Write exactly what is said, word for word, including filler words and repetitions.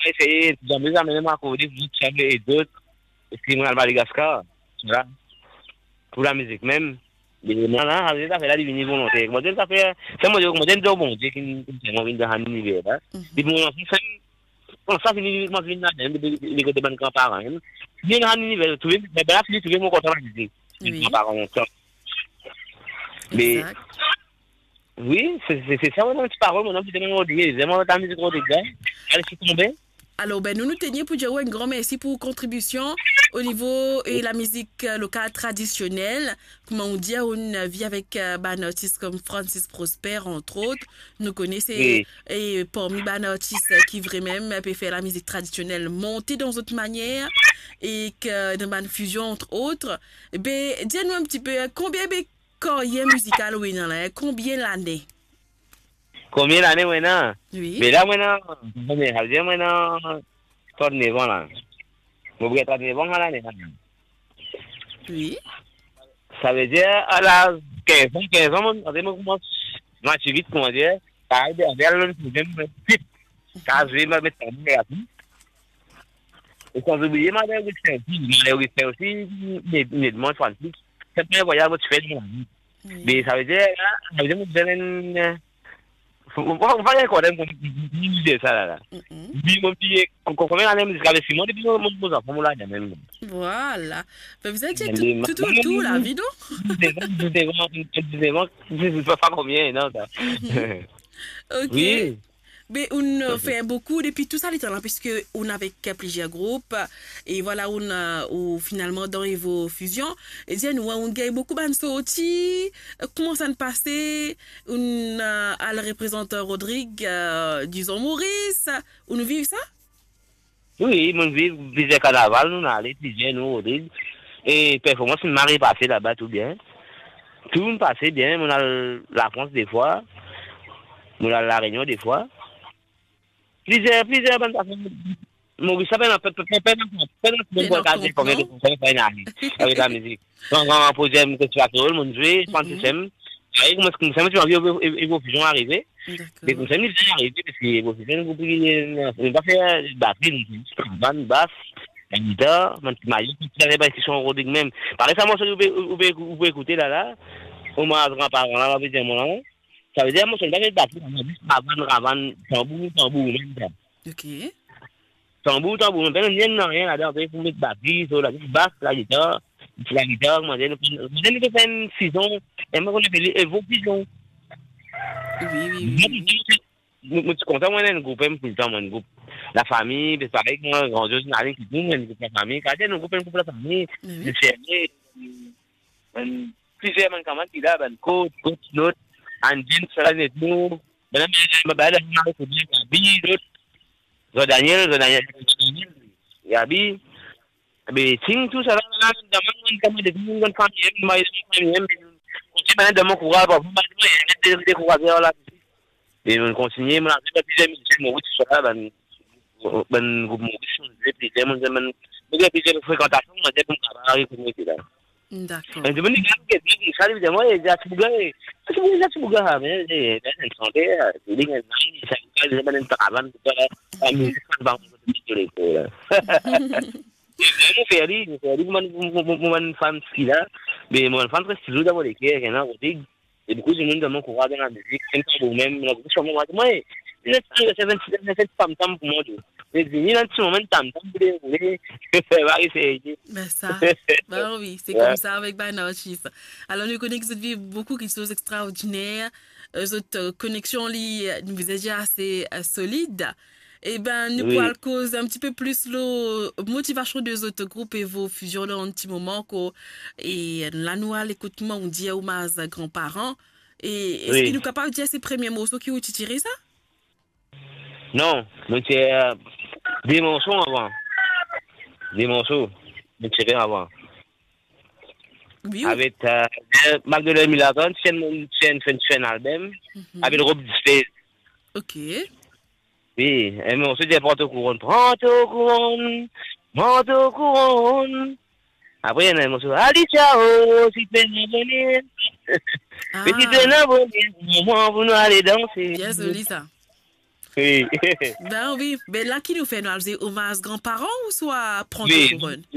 essayé, j'aime bien même à côté, et d'autres, et puis moi, à Madagascar, voilà, pour la musique même. Et moi, là, ça fait la divinité volonté. Moi, ça fait, c'est moi, moi, je dis, bon, Dieu qui nous vient dans l'univers, là. Et moi, bon, ça finit, moi, je viens là, les côtés de grands-parents. Bien dans l'univers, tu veux, mais là, tu veux mon content la musique. Oui. Grands-parents, mais, Exact. oui, c'est ça, mon petit parole, mon nom, qui te m'a dit, vraiment, ta musique, on te gagne, elle s'est tombée. Alors, ben, nous nous tenions pour dire un grand merci pour contribution au niveau et la musique locale traditionnelle. Comment on dit, on vit avec euh, ben, artistes comme Francis Prosper, entre autres. Nous connaissons Oui. et parmi ben, artistes qui vraiment peuvent faire la musique traditionnelle montée dans autre manière et que dans une fusion, entre autres. Ben, dis-nous un petit peu, combien de carrière musicale, oui, non, là, combien l'année? Combien d'années maintenant? Oui. Mais là, maintenant, ça veut dire maintenant, trente-neuf ans là. Vous voyez trente-neuf ans là, Oui. ça veut dire à la quinze ans, quinze ans, on commence à vite, comment dire, à vers le même vite. Car je vais me mettre en place. Et quand vous oubliez, ma mère, c'est aussi, mais nettement, Francis, c'est pas un voyage que tu fais de la vie. Mais ça veut dire, ça veut dire que vous avez une. On va rien quoi, on dit ça là. Puis mon petit, combien d'années musique avec Simon depuis mon mon enfant mon là même. Voilà. Ben, vous avez dit tout, tout, tout, tout la vie, non? Je sais pas combien, non. Ok. Oui. Mais on fait beaucoup depuis tout ça, les temps, puisque on avait plusieurs groupes et voilà, on a ou finalement dans vos fusions. Et bien, nous, on gagne beaucoup de sorties. Comment ça se passait? On a le représentant Rodrigue, euh, disons Maurice. On nous vit ça? Oui, mon vie, visait carnaval, nous allons plusieurs, nous, Rodrigue. Et performance, une marée passée là-bas, tout bien. Tout me passait bien. On a la France des fois. On a la Réunion des fois. Plusieurs, plusieurs bonnes personnes. Maurice, ça fait un peu, peu, peu, peu, peu, peu, peu, regarder combien de personnes font une année avec la musique. Donc, on a posé une question à tout le monde, jouer, je pense que c'est ça. Comment est-ce que tu as vu l'évolution arriver? Mais comme ça, il vient arriver parce que l'évolution, il va faire batterie, une basse, une guitare, un petit maillot, qui avait pas qui sont Rodrigue même. Par exemple, vous pouvez écouter là, là, au moins, grand-parent, là, on va dire, mon ça veut dire, moi, je ne vais pas faire batterie, on a juste avant, avant, tambour, tambour, même ça. Ok. Tambour, tambour, même, il n'y a rien là-dedans, il faut mettre batterie, sur la basse, la guitare, la guitare, moi, je vais faire une saison, et moi, on appelle Evo Pigeon. Oui, oui, oui. Je suis content, moi, un groupe, tout le temps, un groupe. La famille, c'est pareil, moi, grandiose, une année qui tourne, un groupe la famille, quand il y a un groupe, un groupe la famille, je fais, plusieurs, man, comment il a, ben, coach, coach, l'autre, Andine, ça, net, nous, ben, ma belle, elle m'a dit, Gabi, l'autre, Zo Daniel, Zo Daniel, Gabi, mais, ting, tout ça, là, là, dans mon, comme, des gens, une famille, une famille, une de mon courage, bon, il y a des courageurs là. Et on continue, on a fait plusieurs musiques, mon route, sur là, ben, ben, groupe Maurice, on faisait plusieurs, on faisait, on faisait plusieurs fréquentations, on faisait pour travailler, pour nous, là. D'accord. Et je me dis, il ça, évidemment, il y a des bougas, parce que vous êtes des bougas, mais, il y a une santé, il y a une santé, il y a une caravane, la musique, ça va, on va l'école, là. Mon ferry, mon ferry, mon fan ski là, mais mon fan très stylé d'avoir les clés, rien à côté. Et beaucoup de monde dans mon courage dans la musique, c'est pas vous même, la sur moi, moi, il c'est vingt-sept tam tam pour moi. Mais il y a un petit moment tam tam pour les rouler, va essayer. Ben ça, ben oui, c'est comme ça avec Banarchis. Alors nous connaissons que vous vivez beaucoup de choses extraordinaires, votre connexion li nous vous est déjà assez solide. Eh ben, nous oui. Pouvons causer un petit peu plus la motivation des autres groupes et vos fusions dans un petit moment. Ko, et là, nous, à l'écoutement, on dit aux grands-parents. Et est-ce oui. qu'il est capable de dire ces premiers morceaux qui ont tiré ça? Non, nous tirons des morceaux avant. Des morceaux, nous tirons avant. Oui, avec euh, Magdalene Milaton, c'est un album, mm-hmm. avec Rob Display. Ok. Oui, et mais on se dit porte couronne, porte couronne, porte couronne. Après, il y a un morceau, allez, ciao, si tu veux venir. Petit peu venir, moi, vous nous allez danser. Bien joli ça. Oui. Ben oui, ben là qui nous fait nous, hommage grands-parents ou soit prendre Oui. couronne?